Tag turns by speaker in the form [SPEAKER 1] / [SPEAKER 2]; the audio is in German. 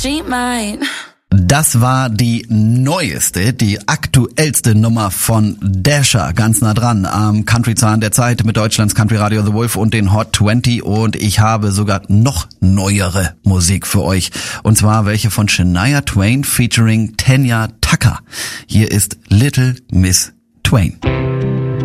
[SPEAKER 1] she might.
[SPEAKER 2] Das war die neueste, die aktuellste Nummer von Dasher, ganz nah dran am Country-Zahn der Zeit mit Deutschlands Country-Radio The Wolf und den Hot 20, und ich habe sogar noch neuere Musik für euch, und zwar welche von Shania Twain featuring Tanya Tucker. Hier ist Little Miss Twain.